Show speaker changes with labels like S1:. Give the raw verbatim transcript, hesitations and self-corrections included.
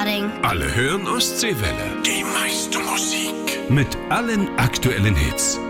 S1: Leading.
S2: Alle hören Ostseewelle.
S3: Die meiste Musik.
S2: Mit allen aktuellen Hits.